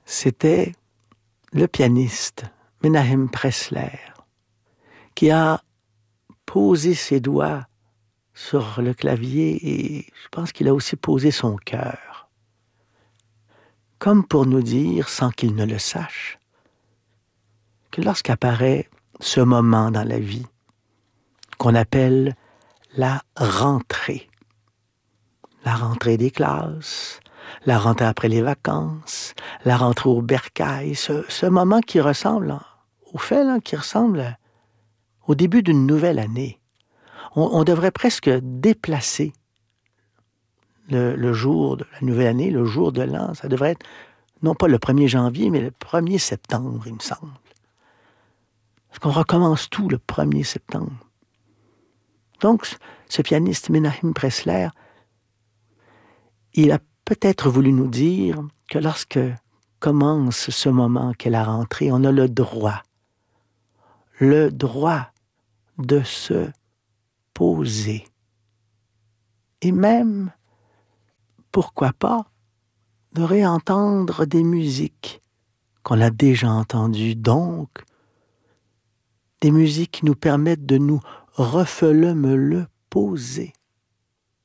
C'était le pianiste Menahem Pressler qui a posé ses doigts sur le clavier et je pense qu'il a aussi posé son cœur. Comme pour nous dire, sans qu'il ne le sache, que lorsqu'apparaît ce moment dans la vie qu'on appelle la rentrée des classes, la rentrée après les vacances, la rentrée au bercail, ce moment qui ressemble, au fait, là, qui ressemble au début d'une nouvelle année. On devrait presque déplacer le jour de la nouvelle année, le jour de l'an. Ça devrait être, non pas le 1er janvier, mais le 1er septembre, il me semble. Parce qu'on recommence tout le 1er septembre. Donc, ce pianiste Menahem Pressler, il a peut-être voulu nous dire que lorsque commence ce moment qu'est la rentrée, on a le droit de se poser. Et même, pourquoi pas, de réentendre des musiques qu'on a déjà entendues. Donc, des musiques qui nous permettent de nous refelemele poser.